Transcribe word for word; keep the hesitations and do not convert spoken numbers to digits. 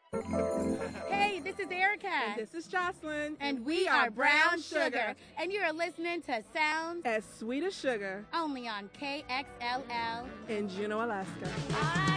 Hey, this is Erica. And this is Jocelyn. And we, we are Brown Sugar. Sugar. And you are listening to Sounds as Sweet as Sugar. Only on K X L L in Juneau, Alaska. I